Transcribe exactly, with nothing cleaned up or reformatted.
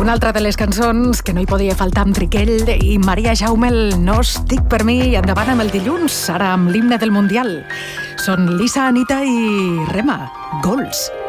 Una altra de les cançons que no hi podia faltar amb Triquell i Maria Jaume, el No estic per mi, i endavant amb el dilluns, ara amb l'himne del Mundial. Són Lisa, Anita i Rema, Gols.